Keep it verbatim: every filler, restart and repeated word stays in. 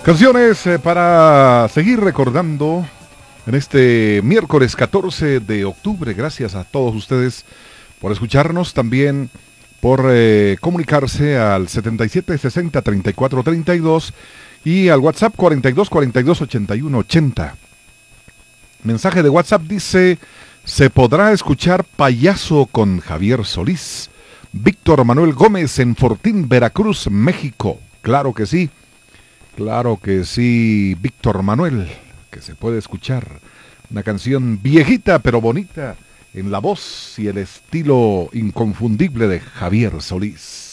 Canciones eh, para seguir recordando en este miércoles catorce de octubre. Gracias a todos ustedes por escucharnos, también por eh, comunicarse al setenta y siete sesenta treinta y cuatro treinta y dos y al WhatsApp cuarenta y dos cuarenta y dos ochenta y uno ochenta. Mensaje de WhatsApp dice: se podrá escuchar Payaso con Javier Solís. Víctor Manuel Gómez en Fortín, Veracruz, México. Claro que sí. Claro que sí, Víctor Manuel, que se puede escuchar. Una canción viejita pero bonita, en la voz y el estilo inconfundible de Javier Solís.